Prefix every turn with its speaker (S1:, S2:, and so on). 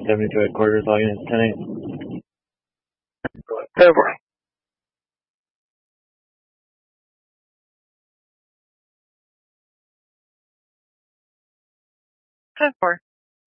S1: 72 headquarters, all units 10-8.
S2: Over.
S3: Ten four.